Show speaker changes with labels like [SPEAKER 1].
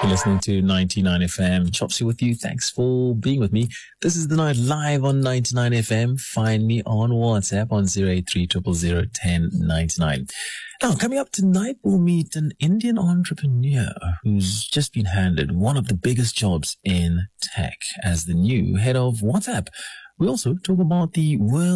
[SPEAKER 1] Listening to 99 FM. Chopsy with you. Thanks for being with me. This is The Night live on 99 FM. Find me on WhatsApp on 083 000 1099. Now, coming up tonight, we'll meet an Indian entrepreneur who's just been handed one of the biggest jobs in tech as the new head of WhatsApp. We also talk about the world